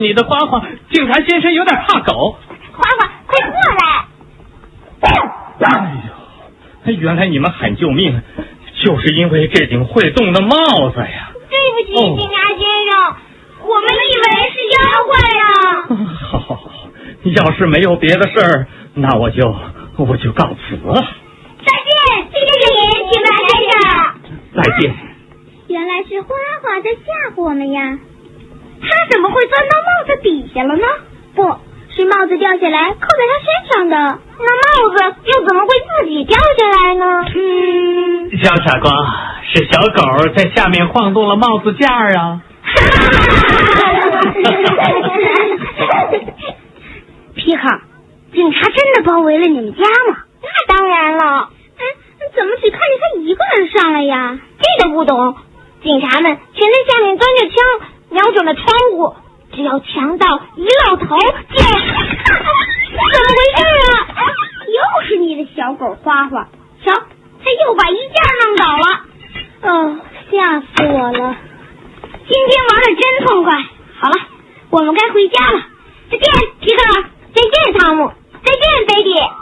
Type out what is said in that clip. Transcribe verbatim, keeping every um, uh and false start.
你的花花，警察先生有点怕狗。 花花，快过来！ 哎呦，原来你们喊救命，就是因为这顶会动的帽子呀！ 对不起，哦、警察先生，我们以为是妖怪呀。 好好好，要是没有别的事儿，那我就我就告辞了。 再见，谢谢您，警察先生。 再见。 原来是花花在吓唬我们呀。他怎么会钻到帽子底下了呢？不是帽子掉下来扣在他身上的，那帽子又怎么会自己掉下来呢？嗯， 小傻瓜，是小狗在下面晃动了帽子架啊。 皮卡，警察真的包围了你们家吗？那当然了。哎，怎么只看见他一个人上来呀？这个不懂。警察们全在下面端着枪，瞄准了窗户。只要强盗一露头，就怎么回事啊？又是你的小狗花花，瞧，他又把衣架弄倒了。哦，吓死我了！今天玩的真痛快。好了，我们该回家了。再见，皮克。再见，汤姆。再见，贝蒂。